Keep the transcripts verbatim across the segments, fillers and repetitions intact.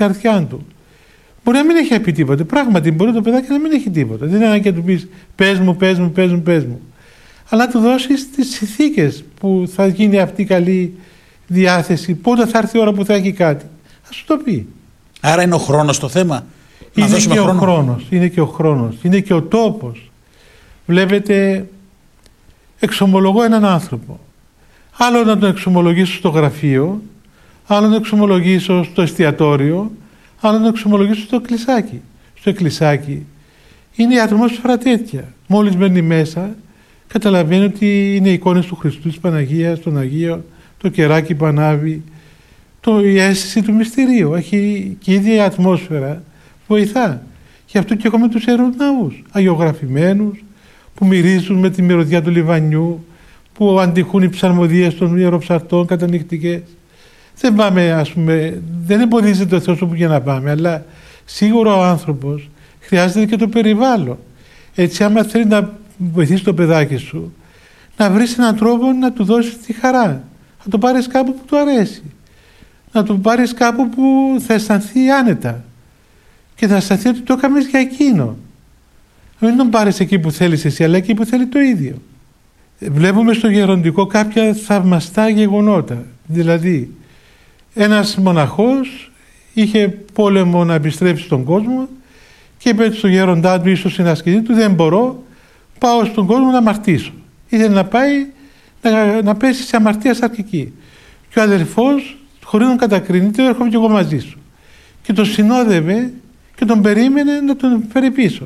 καρδιά του. Μπορεί να μην έχει πει τίποτα. Πράγματι, μπορεί το παιδάκι να μην έχει τίποτα. Δεν είναι ανάγκη να του πει πες μου, πες μου, πες μου, πες μου. Αλλά να του δώσει τις συνθήκες που θα γίνει αυτή η καλή διάθεση, πότε θα έρθει η ώρα που θα έχει κάτι. Θα σου το πει. Άρα είναι ο χρόνος το θέμα. Είναι να και χρόνο. ο χρόνος, είναι και ο χρόνος, είναι και ο τόπος. Βλέπετε, εξομολογώ έναν άνθρωπο. Άλλο να τον εξομολογήσω στο γραφείο, άλλο να τον εξομολογήσω στο εστιατόριο, άλλο να τον εξομολογήσω στο εκκλησάκι. Στο εκκλησάκι είναι η ατμόσφαιρα τέτοια. Μόλις μπαίνει μέσα, καταλαβαίνει ότι είναι εικόνες του Χριστού, της Παναγίας, των Αγίων, το κεράκι που ανάβει, το, η αίσθηση του μυστηρίου. Έχει και η ίδια η ατμόσφαιρα, βοηθά. Γι' αυτό και έχουμε τους ιερούς ναούς, αγιογραφημένους, που μυρίζουν με τη μυρωδιά του λιβανιού, που αντιχούν οι ψαλμοδίες των ιεροψαρτών κατανυκτικές. Δεν πάμε, ας πούμε, δεν εμποδίζεται ο Θεός όπου για να πάμε, αλλά σίγουρα ο άνθρωπος χρειάζεται και το περιβάλλον. Έτσι, άμα θέλει να βοηθήσει το παιδάκι σου, να βρεις έναν τρόπο να του δώσεις τη χαρά. Να το πάρεις κάπου που του αρέσει. Να το πάρεις κάπου που θα αισθανθεί άνετα. Και θα αισθανθεί ότι το έκαμες για εκείνο. Να μην τον πάρεις εκεί που θέλεις εσύ, αλλά εκεί που θέλει το ίδιο. Βλέπουμε στο γεροντικό κάποια θαυμαστά γεγονότα. Δηλαδή, ένας μοναχός είχε πόλεμο να επιστρέψει στον κόσμο και είπε στον γέροντά του, ίσως στην ασκητή του, δεν μπορώ, πάω στον κόσμο να αμαρτήσω. Ήθελε να πάει να, να πέσει σε αμαρτία σαρκική. Και ο αδελφός, χωρίς να τον κατακρίνει, το έρχομαι και εγώ μαζί σου. Και τον συνόδευε και τον περίμενε να τον φέρει πίσω.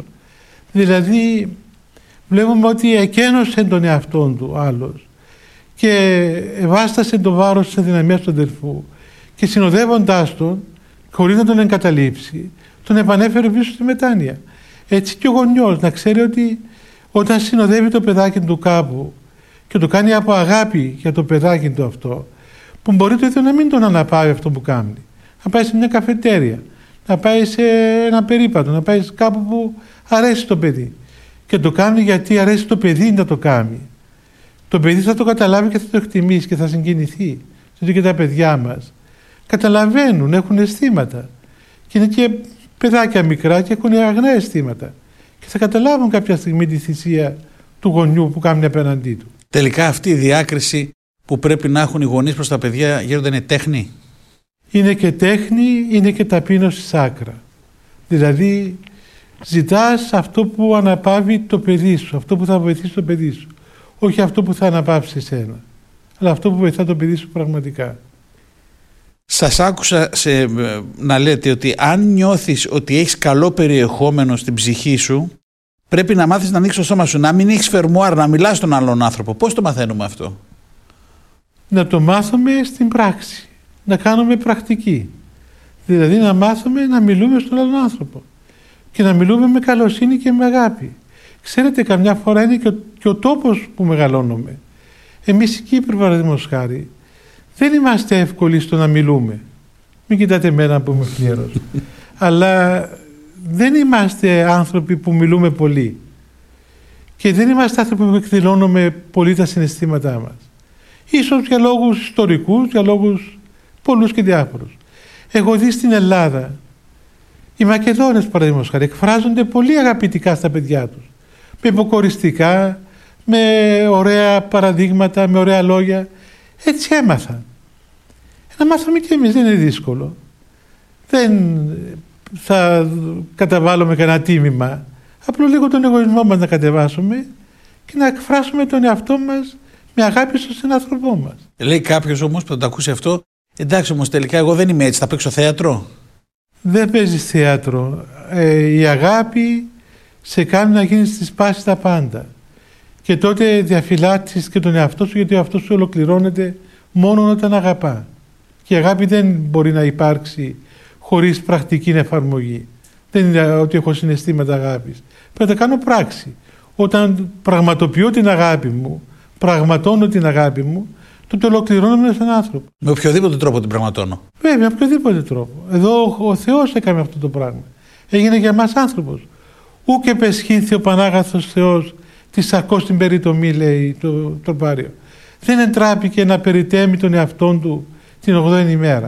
Δηλαδή, βλέπουμε ότι εκένωσε τον εαυτόν του άλλος και ευάστασε το βάρος της αδυναμίας του αδελφού και συνοδεύοντάς τον, χωρίς να τον εγκαταλείψει, τον επανέφερε πίσω στη μετάνοια. Έτσι και ο γονιός να ξέρει ότι όταν συνοδεύει το παιδάκι του κάπου και το κάνει από αγάπη για το παιδάκι του αυτό, που μπορεί το ίδιο να μην τον αναπαύει αυτό που κάνει, να πάει σε μια καφετέρια, να πάει σε ένα περίπατο, να πάει κάπου που αρέσει το παιδί. Και το κάνει γιατί αρέσει το παιδί να το κάνει. Το παιδί θα το καταλάβει και θα το εκτιμήσει και θα συγκινηθεί. Γιατί και τα παιδιά μας καταλαβαίνουν, έχουν αισθήματα. Και είναι και παιδάκια μικρά και έχουν αγνά αισθήματα. Και θα καταλάβουν κάποια στιγμή τη θυσία του γονιού που κάνει απέναντί του. Τελικά αυτή η διάκριση που πρέπει να έχουν οι γονείς προς τα παιδιά, Γέροντα, είναι τέχνη. Είναι και τέχνη, είναι και ταπείνωση σάκρα. Δηλαδή, ζητάς αυτό που αναπαύει το παιδί σου, αυτό που θα βοηθήσει το παιδί σου. Όχι αυτό που θα αναπαύσει εσένα, αλλά αυτό που βοηθά το παιδί σου πραγματικά. Σας άκουσα σε, να λέτε ότι αν νιώθεις ότι έχεις καλό περιεχόμενο στην ψυχή σου, πρέπει να μάθεις να ανοίξεις το σώμα σου, να μην έχεις φερμουάρ, να μιλάς στον άλλον άνθρωπο. Πώς το μαθαίνουμε αυτό? Να το μάθουμε στην πράξη, να κάνουμε πρακτική. Δηλαδή να μάθουμε να μιλούμε στον άλλον άνθρωπο και να μιλούμε με καλοσύνη και με αγάπη. Ξέρετε, καμιά φορά είναι και ο, και ο τόπος που μεγαλώνουμε. Εμείς οι Κύπροι, παραδείγματος χάρη, δεν είμαστε εύκολοι στο να μιλούμε. Μην κοιτάτε εμένα που είμαι φλιερός. Αλλά δεν είμαστε άνθρωποι που μιλούμε πολύ. Και δεν είμαστε άνθρωποι που εκδηλώνουμε πολύ τα συναισθήματά μας. Ίσως για λόγους ιστορικούς, για λόγους πολλούς και διάφορους. Έχω δει στην Ελλάδα, οι Μακεδόνες παραδείγματος χάρη, εκφράζονται πολύ αγαπητικά στα παιδιά τους. Με υποκοριστικά, με ωραία παραδείγματα, με ωραία λόγια. Έτσι έμαθα. Να μάθαμε και εμείς, δεν είναι δύσκολο. Δεν θα καταβάλουμε κανένα τίμημα. Απλώς λίγο τον εγωισμό μας να κατεβάσουμε και να εκφράσουμε τον εαυτό μας με αγάπη στον συνάνθρωπό μας. Λέει κάποιος όμως που θα το ακούσει αυτό, εντάξει όμως τελικά εγώ δεν είμαι έτσι, θα παίξω θέατρο. Δεν παίζεις θέατρο. Ε, η αγάπη σε κάνει να γίνεις στις πάσης τα πάντα. Και τότε διαφυλάττεις και τον εαυτό σου, γιατί ο εαυτός σου ολοκληρώνεται μόνο όταν αγαπά. Και η αγάπη δεν μπορεί να υπάρξει χωρίς πρακτική εφαρμογή. Δεν είναι ότι έχω συναισθήματα αγάπης. Πρέπει να κάνω πράξη. Όταν πραγματοποιώ την αγάπη μου, πραγματώνω την αγάπη μου, τότε ολοκληρώνω με έναν άνθρωπο. Με οποιοδήποτε τρόπο την πραγματώνω. Βέβαια, με οποιοδήποτε τρόπο. Εδώ ο Θεός έκανε αυτό το πράγμα. Έγινε για μας άνθρωπος. Ούκ επεσχύνθη ο Πανάγαθος Θεός τη σαρκός την περιτομή, λέει το τροπάριο. Δεν εντράπηκε να περιτέμει τον εαυτόν του την ογδόη ημέρα.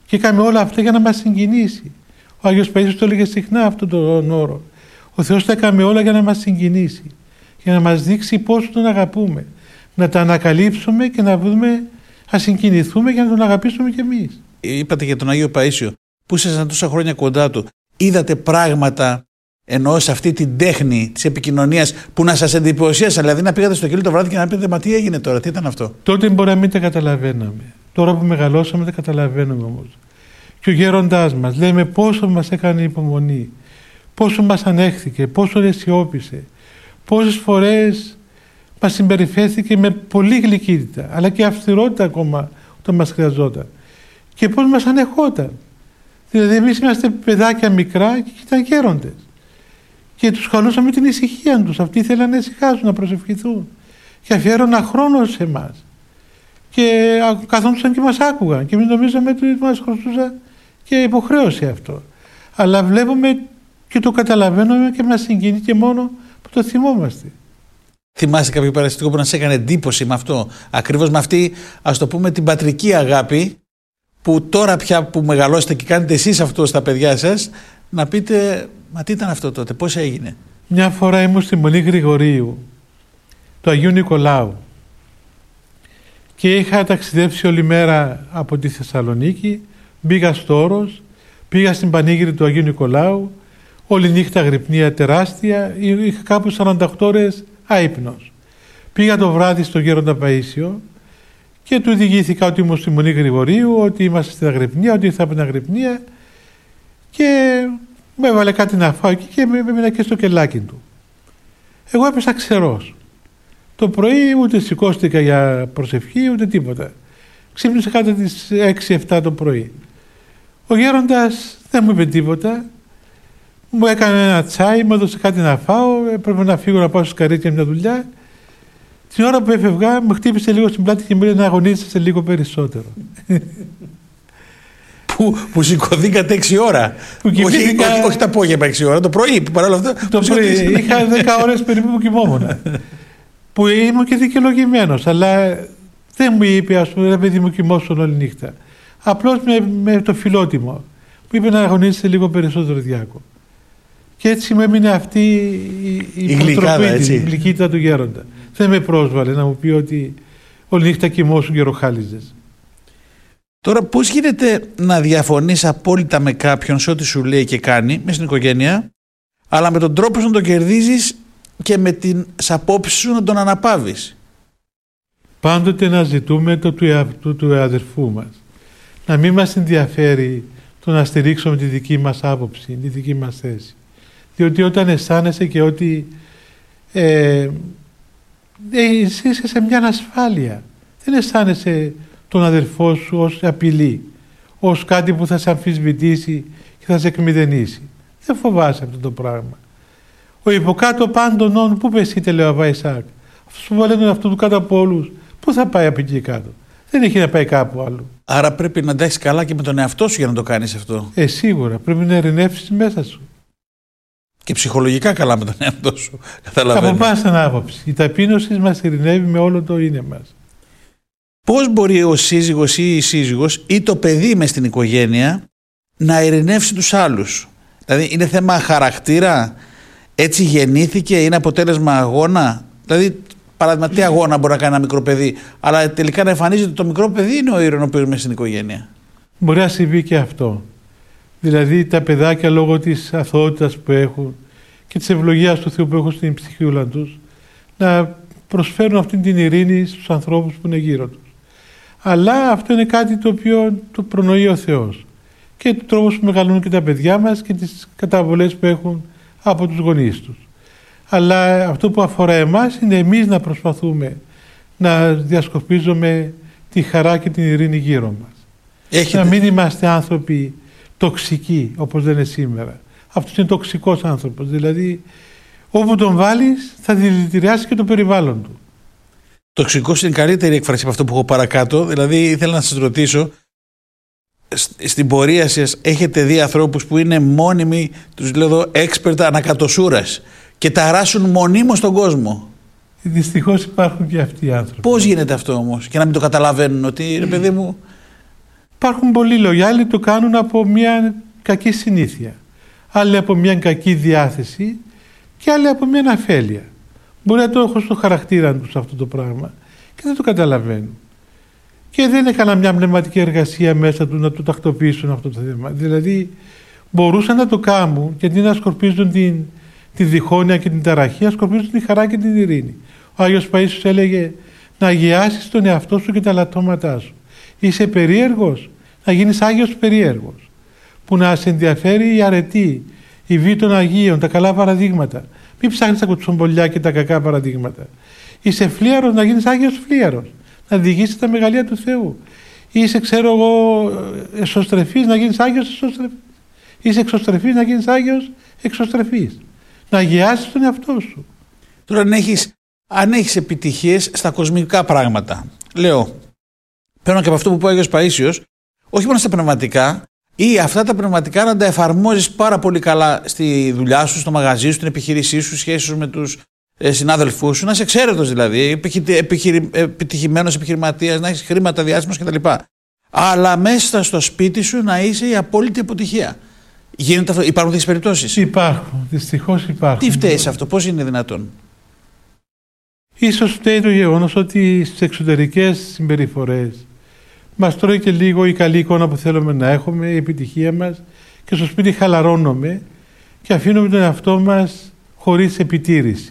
Και έκαμε όλα αυτά για να μας συγκινήσει. Ο Άγιος Παΐσιος το έλεγε συχνά αυτόν τον όρο. Ο Θεός τα έκαμε όλα για να μας συγκινήσει, για να μας δείξει πόσο τον αγαπούμε. Να τα ανακαλύψουμε και να βρούμε, να συγκινηθούμε για να τον αγαπήσουμε κι εμείς. Είπατε για τον Άγιο Παΐσιο, που ήσασταν τόσα χρόνια κοντά του. Είδατε πράγματα, εννοώ σε αυτή την τέχνη της επικοινωνίας, που να σας εντυπωσίασαν? Δηλαδή να πήγατε στο κελί το βράδυ και να πείτε, μα τι έγινε τώρα, τι ήταν αυτό? Τότε μπορεί να μην τα καταλαβαίναμε. Τώρα που μεγαλώσαμε τα καταλαβαίνουμε όμως. Και ο γέροντάς μας, λέμε πόσο μας έκανε υπομονή, πόσο μας ανέχθηκε, πόσο αισιόπισε, πόσες φορές μας συμπεριφέρθηκε με πολύ γλυκύτητα, αλλά και αυστηρότητα ακόμα όταν μας χρειαζόταν. Και πώς μας ανεχόταν. Δηλαδή εμείς είμαστε παιδάκια μικρά και ήταν γέροντες. Και τους καλούσαμε την ησυχία τους. Αυτοί ήθελαν να ησυχάσουν, να προσευχηθούν. Και αφιέρωναν χρόνο σε εμάς. Και καθόντουσαν και μας άκουγαν. Και εμείς νομίζαμε ότι μας χρωστούσα και υποχρέωση αυτό. Αλλά βλέπουμε και το καταλαβαίνουμε και μας συγκινεί και μόνο που το θυμόμαστε. Θυμάσαι κάποιο παραστατικό που να σε έκανε εντύπωση με αυτό? Ακριβώς με αυτή, ας το πούμε, την πατρική αγάπη, που τώρα πια που μεγαλώσετε και κάνετε εσείς αυτό στα παιδιά σας, να πείτε, μα τι ήταν αυτό τότε, πώς έγινε? Μια φορά ήμουν στη Μονή Γρηγορίου, του Αγίου Νικολάου, και είχα ταξιδέψει όλη μέρα από τη Θεσσαλονίκη, μπήκα στο Όρος, πήγα στην Πανήγυρη του Αγίου Νικολάου, όλη νύχτα αγρυπνία τεράστια, είχα κάπου σαράντα οκτώ ώρες άυπνος. Πήγα το βράδυ στο Γέροντα Παΐσιο και του διηγήθηκα ότι ήμουν στη Μονή Γρηγορίου, ότι είμαστε στην αγρυπνία, ότι ήρθα από την αγρυπνία, και με έβαλε κάτι να φάω εκεί και με έμεινα και στο κελάκι του. Εγώ έπεσα ξερός. Το πρωί ούτε σηκώστηκα για προσευχή ούτε τίποτα. Ξύπνησα κάτω τις έξι εφτά το πρωί. Ο γέροντας δεν μου είπε τίποτα. Μου έκανε ένα τσάι, μου έδωσε κάτι να φάω. Έπρεπε να φύγω να πάω στο Σκαρίτσια μια δουλειά. Την ώρα που έφευγα, με χτύπησε λίγο στην πλάτη και μου λέει να αγωνίζεσαι λίγο περισσότερο. Που, που σηκωθήκατε έξι ώρα. Που όχι, όχι, όχι τα απόγευμα έξι ώρα, το πρωί. Παρόλα αυτά. Το πρωί. Είχα δέκα ώρες περίπου που κοιμόμουν. Που ήμουν και δικαιολογημένος, αλλά δεν μου είπε, ας πούμε, ρε παιδί μου, κοιμόσουν όλη νύχτα. Απλώς με, με το φιλότιμο. Μου είπε να αγωνίζεσαι λίγο περισσότερο, Διάκο. Και έτσι μου έμεινε αυτή η, η, η προτροπή, η γλυκύτητα του γέροντα. Δεν με πρόσβαλε να μου πει ότι όλη νύχτα κοιμόσουν και ροχάλιζες. Τώρα πώς γίνεται να διαφωνείς απόλυτα με κάποιον σε ό,τι σου λέει και κάνει, μέσα στην οικογένεια, αλλά με τον τρόπο σου να τον κερδίζεις και με τις απόψεις σου να τον αναπαύεις? Πάντοτε να ζητούμε το του εαυτού του αδερφού μας. Να μην μας ενδιαφέρει το να στηρίξουμε τη δική μας άποψη, τη δική μας θέση. Διότι όταν αισθάνεσαι και ότι ε, εσύ είσαι σε μια ανασφάλεια, δεν αισθάνεσαι τον αδερφό σου ως απειλή, ως κάτι που θα σε αμφισβητήσει και θα σε εκμηδενήσει. Δεν φοβάσαι αυτό το πράγμα. Ο υποκάτω πάντων όν, πού πεσείτε, λέει ο Αββά Ισαάκ. Αυτός που βάλει τον εαυτό του κάτω από όλους, πού θα πάει από εκεί κάτω? Δεν έχει να πάει κάπου άλλο. Άρα πρέπει να αντέχεις καλά και με τον εαυτό σου για να το κάνεις αυτό. Ε, σίγουρα. Πρέπει να ειρηνεύσεις μέσα σου. Και ψυχολογικά καλά με τον εαυτό σου. Καταλαβαίνω. Από πάσα άποψη. Η ταπείνωση μας ειρηνεύει με όλο το είναι μας. Πώς μπορεί ο σύζυγος ή η σύζυγος ή το παιδί μες στην οικογένεια να ειρηνεύσει τους άλλους? Δηλαδή είναι θέμα χαρακτήρα, έτσι γεννήθηκε, είναι αποτέλεσμα αγώνα? Δηλαδή, παράδειγμα, τι αγώνα μπορεί να κάνει ένα μικρό παιδί, αλλά τελικά να εμφανίζεται το μικρό παιδί είναι ο ειρηνοποιός μες στην οικογένεια? Μπορεί να συμβεί και αυτό. Δηλαδή τα παιδάκια, λόγω της αθωότητας που έχουν και της ευλογίας του Θεού που έχουν στην ψυχούλα τους, να προσφέρουν αυτή την ειρήνη στους ανθρώπους που είναι γύρω τους. Αλλά αυτό είναι κάτι το οποίο το προνοεί ο Θεός. Και ο τρόπος που μεγαλώνουν και τα παιδιά μας και τις καταβολές που έχουν από τους γονείς τους. Αλλά αυτό που αφορά εμάς είναι εμείς να προσπαθούμε να διασκοπίζουμε τη χαρά και την ειρήνη γύρω μας. Έχετε... Να μην είμαστε άνθρωποι τοξικοί όπως δεν είναι σήμερα. Αυτός είναι τοξικός άνθρωπος. Δηλαδή όπου τον βάλεις θα δηλητηριάσει και το περιβάλλον του. Τοξικός είναι καλύτερη έκφραση από αυτό που έχω παρακάτω. Δηλαδή ήθελα να σας ρωτήσω, στην πορεία σας έχετε δει ανθρώπους που είναι μόνιμοι, τους λέω εδώ, έξπερτα ανακατοσούρας και ταράσουν μονίμως τον κόσμο? Δυστυχώς υπάρχουν και αυτοί οι άνθρωποι. Πώς γίνεται αυτό όμως και να μην το καταλαβαίνουν ότι, ρε παιδί μου... Υπάρχουν πολλοί λόγοι. Άλλοι το κάνουν από μια κακή συνήθεια, άλλοι από μια κακή διάθεση και άλλοι από μια αφέλεια. Μπορεί να το έχω στο χαρακτήρα τους αυτό το πράγμα και δεν το καταλαβαίνουν. Και δεν έκανα μια πνευματική εργασία μέσα του να το τακτοποιήσουν αυτό το θέμα. Δηλαδή μπορούσαν να το κάνουν και αντί να σκορπίζουν την, τη διχόνοια και την ταραχή, να σκορπίζουν τη χαρά και την ειρήνη. Ο Άγιος Παΐσιος έλεγε να αγιάσεις τον εαυτό σου και τα λατώματά σου. Είσαι περίεργος, να γίνεις Άγιος περίεργος. Που να σε ενδιαφέρει η αρετή, η βή των Αγίων, τα καλά παραδείγματα. Μην ψάχνεις τα κουτσομπολιά και τα κακά παραδείγματα. Είσαι φλίαρος, να γίνεις Άγιος φλίαρος. Να διηγήσεις τα μεγαλεία του Θεού. Είσαι, ξέρω εγώ, εσωστρεφής, να γίνεις Άγιος εσωστρεφής. Είσαι εξωστρεφής, να γίνεις Άγιος εξωστρεφής. Να αγιάσεις τον εαυτό σου. Τώρα αν έχεις, αν έχεις επιτυχίες στα κοσμικά πράγματα, λέω, παίρνω και από αυτό που είπε ο Άγιος Παΐσιος, όχι μόνο στα πνευματικά, ή αυτά τα πνευματικά να τα εφαρμόζεις πάρα πολύ καλά στη δουλειά σου, στο μαγαζί σου, στην επιχείρησή σου, σχέσεις σου με τους ε, συνάδελφούς σου, να είσαι εξαίρετος δηλαδή, επιχει, επιχειρη, επιτυχημένος επιχειρηματίας, να έχεις χρήματα διάσημος κτλ. Αλλά μέσα στο σπίτι σου να είσαι η απόλυτη αποτυχία. Γίνεται αυτό, υπάρχουν τέτοιες περιπτώσεις? Υπάρχουν, δυστυχώς υπάρχουν. Τι φταίει σε αυτό, πώς είναι δυνατόν? Ίσως φταίει το γεγονός ότι στις εξωτερικές συμπεριφορές μας τρώει και λίγο η καλή εικόνα που θέλουμε να έχουμε, η επιτυχία μας, και στο σπίτι χαλαρώνουμε και αφήνουμε τον εαυτό μας χωρίς επιτήρηση.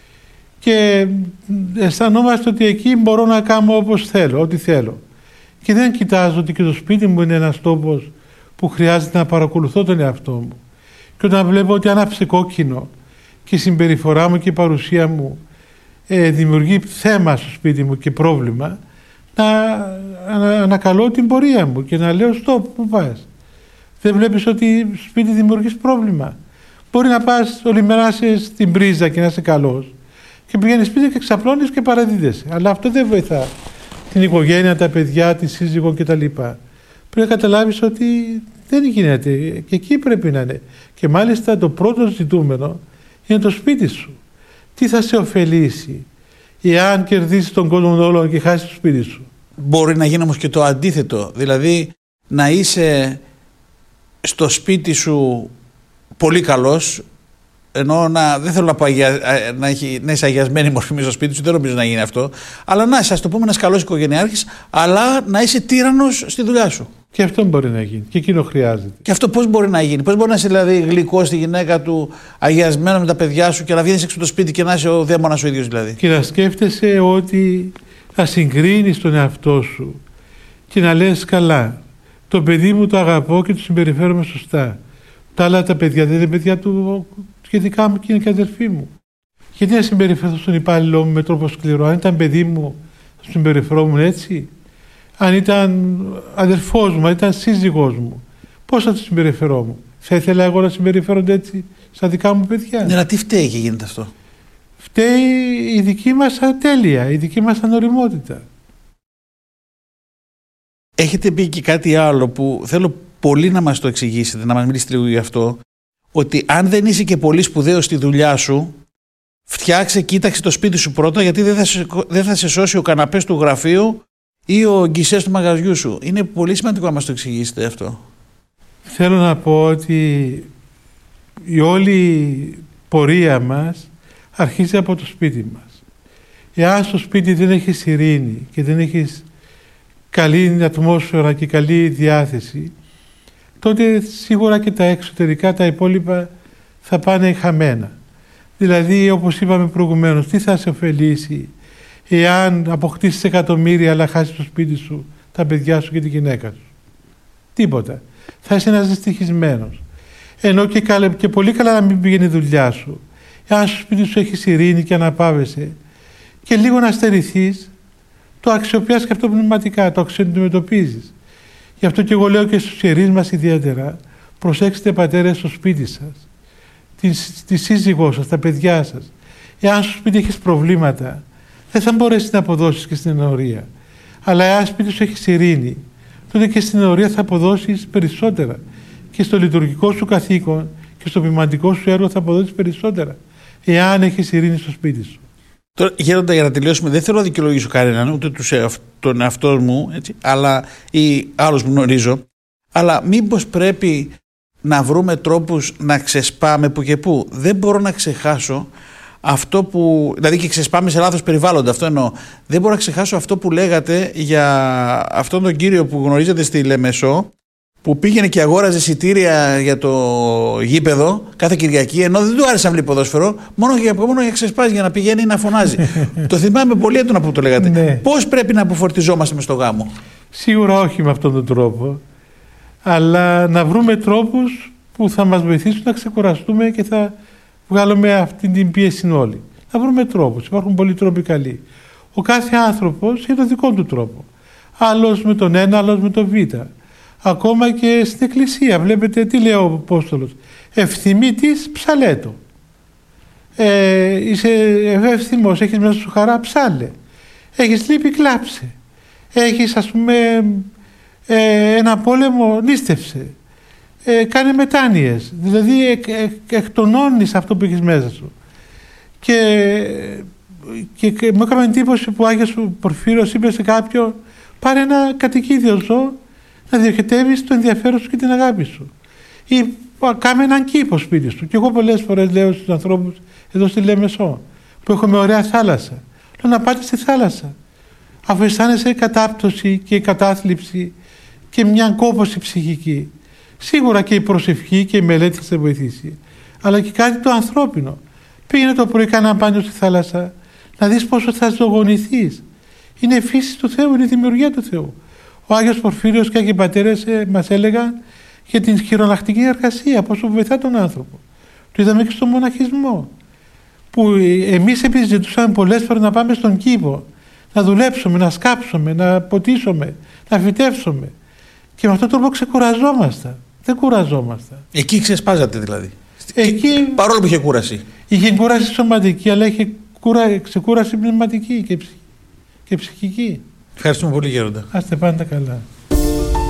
Και αισθανόμαστε ότι εκεί μπορώ να κάνω όπως θέλω, ό,τι θέλω. Και δεν κοιτάζω ότι και το σπίτι μου είναι ένας τόπος που χρειάζεται να παρακολουθώ τον εαυτό μου. Και όταν βλέπω ότι άναψε κόκκινο και η συμπεριφορά μου και η παρουσία μου ε, δημιουργεί θέμα στο σπίτι μου και πρόβλημα, να ανακαλώ την πορεία μου και να λέω stop, πού πας? Δεν βλέπεις ότι στο σπίτι δημιουργείς πρόβλημα? Μπορεί να πας όλη μέρα να είσαι στην πρίζα και να είσαι καλός και πηγαίνεις σπίτι και ξαπλώνεις και παραδίδεσαι. Αλλά αυτό δεν βοηθά την οικογένεια, τα παιδιά, τη σύζυγο κτλ. Πρέπει να καταλάβεις ότι δεν γίνεται και εκεί πρέπει να είναι. Και μάλιστα το πρώτο ζητούμενο είναι το σπίτι σου. Τι θα σε ωφελήσει εάν κερδίσεις τον κόσμο όλων και χάσεις το σπίτι σου? Μπορεί να γίνει όμως και το αντίθετο, δηλαδή να είσαι στο σπίτι σου πολύ καλός, ενώ να, δεν θέλω να πω αγια, να, έχει, να είσαι αγιασμένη μορφή μέσα στο σπίτι σου, δεν νομίζω να γίνει αυτό, αλλά να είσαι, ας το πούμε, ένας καλός οικογενειάρχης, αλλά να είσαι τύραννος στη δουλειά σου. Και αυτό μπορεί να γίνει. Και εκείνο χρειάζεται. Και αυτό πώς μπορεί να γίνει? Πώς μπορεί να είσαι δηλαδή γλυκός στη γυναίκα του, αγιασμένο με τα παιδιά σου και να βγαίνεις έξω από το σπίτι και να είσαι ο δαίμονας ο ίδιος δηλαδή? Και να σκέφτεσαι ότι θα συγκρίνεις τον εαυτό σου και να λες καλά, το παιδί μου το αγαπώ και το συμπεριφέρομαι σωστά. Τα άλλα τα παιδιά δεν είναι παιδιά του και δικά μου και είναι και αδερφοί μου. Γιατί να συμπεριφέρω στον υπάλληλό μου με τρόπο σκληρό? Αν ήταν παιδί μου, θα συμπεριφερόμουν έτσι? Αν ήταν αδερφός μου, αν ήταν σύζυγός μου, πώς θα το συμπεριφερόμουν? Θα ήθελα εγώ να συμπεριφέρονται έτσι στα δικά μου παιδιά? Ναι, αλλά τι φταίει και γίνεται αυτό? Φταίει η δική μας ατέλεια, η δική μας ανοριμότητα. Έχετε πει και κάτι άλλο που θέλω πολύ να μας το εξηγήσετε, να μας μιλήσετε λίγο γι' αυτό, ότι αν δεν είσαι και πολύ σπουδαίος στη δουλειά σου, φτιάξε, κοίταξε το σπίτι σου πρώτα, γιατί δεν θα σε, δεν θα σε σώσει ο καναπές του γραφείου ή ο γκισές του μαγαζιού σου. Είναι πολύ σημαντικό να μας το εξηγήσετε αυτό. Θέλω να πω ότι η όλη πορεία μας αρχίζει από το σπίτι μας. Εάν στο σπίτι δεν έχεις ειρήνη και δεν έχεις καλή ατμόσφαιρα και καλή διάθεση, τότε σίγουρα και τα εξωτερικά, τα υπόλοιπα θα πάνε χαμένα. Δηλαδή, όπως είπαμε προηγουμένως, τι θα σε ωφελήσει εάν αποκτήσεις εκατομμύρια αλλά χάσεις το σπίτι σου, τα παιδιά σου και τη γυναίκα σου? Τίποτα. Θα είσαι ένας δυστυχισμένος. Ενώ και, καλε, και πολύ καλά να μην πηγαίνει η δουλειά σου. Εάν στο σπίτι σου έχεις ειρήνη και αναπαύεσαι και λίγο να στερηθείς, το αξιοποιάς και αυτό πνευματικά, το αξιαντιμετωπίζεις. Γι' αυτό και εγώ λέω και στους ιερείς μας ιδιαίτερα, προσέξτε πατέρες στο σπίτι σας, τη, τη σύζυγό σας, τα παιδιά σας. Εάν στο σπίτι έχεις προβλήματα, δεν θα μπορέσεις να αποδώσεις και στην ενορία. Αλλά εάν σπίτι σου έχεις ειρήνη, τότε και στην ενορία θα αποδώσεις περισσότερα. Και στο λειτουργικό σου καθήκον και στο ποιηματικό σου έργο θα αποδώσεις περισσότερα. Εάν έχεις ειρήνη στο σπίτι σου. Τώρα, Γέροντα, για να τελειώσουμε, δεν θέλω να δικαιολογήσω κανέναν, ούτε τους, τον εαυτό μου, έτσι, αλλά, ή άλλους που γνωρίζω, αλλά μήπως πρέπει να βρούμε τρόπους να ξεσπάμε που και που. Δεν μπορώ να ξεχάσω αυτό που, δηλαδή και ξεσπάμε σε λάθος περιβάλλοντα, αυτό εννοώ. Δεν μπορώ να ξεχάσω αυτό που λέγατε για αυτόν τον κύριο που γνωρίζετε στη Λεμεσό, που πήγαινε και αγόραζε εισιτήρια για το γήπεδο κάθε Κυριακή, ενώ δεν του άρεσε να βλέπει ποδόσφαιρο, μόνο για, μόνο για ξεσπάσει, για να πηγαίνει ή να φωνάζει. Το θυμάμαι πολύ έντονα που το λέγατε. Ναι. Πώς πρέπει να αποφορτιζόμαστε μες στο γάμο? Σίγουρα όχι με αυτόν τον τρόπο, αλλά να βρούμε τρόπους που θα μας βοηθήσουν να ξεκουραστούμε και θα βγάλουμε αυτή την πίεση όλοι. Να βρούμε τρόπους. Υπάρχουν πολλοί τρόποι καλοί. Ο κάθε άνθρωπος έχει τον δικό του τρόπο. Άλλος με τον ένα, άλλος με τον β. Ακόμα και στην εκκλησία βλέπετε τι λέει ο Απόστολος. Ευθυμίτης ψαλέτο. Ε, είσαι εύθυμος, έχεις μέσα σου χαρά, ψάλε. Έχεις λύπη, κλάψε. Έχεις ας πούμε ε, ένα πόλεμο, νίστευσε. Ε, κάνε μετάνοιες. Δηλαδή εκ, εκ, εκτονώνεις αυτό που έχεις μέσα σου. Και, και, και μου έκανε εντύπωση που ο Άγιος Πορφύρος είπε σε κάποιον, πάρε ένα κατοικίδιο ζώο να διοχετεύεις το ενδιαφέρον σου και την αγάπη σου. Ή κάμε έναν κήπο σπίτι σου. Και εγώ πολλές φορές λέω στους ανθρώπους εδώ στη Λεμεσό, που έχουμε ωραία θάλασσα, λέω να πάτε στη θάλασσα. Αφού αισθάνεσαι κατάπτωση και κατάθλιψη και μια κόπωση ψυχική. Σίγουρα και η προσευχή και η μελέτη θα σε βοηθήσει. Αλλά και κάτι το ανθρώπινο. Πήγαινε το πρωί, κάνε ένα μπάνιο στη θάλασσα, να δεις πόσο θα ζωγονηθείς. Είναι η φύση του Θεού, είναι η δημιουργία του Θεού. Ο Άγιος Πορφύριος και οι πατέρες ε, μας έλεγαν για την χειρονακτική εργασία, πόσο βοηθά τον άνθρωπο. Το είδαμε και στον μοναχισμό. Που εμείς επιζητούσαμε πολλές φορές να πάμε στον κήπο, να δουλέψουμε, να σκάψουμε, να ποτίσουμε, να φυτέψουμε. Και με αυτόν τον τρόπο ξεκουραζόμαστε. Δεν κουραζόμαστε. Εκεί ξεσπάζατε δηλαδή. Εκεί, παρόλο που είχε κούραση. Είχε κούραση σωματική, αλλά είχε κούρα, ξεκούραση πνευματική και, ψυχ, και ψυχική. Ευχαριστούμε πολύ, Γέροντα. Άστε πάντα καλά.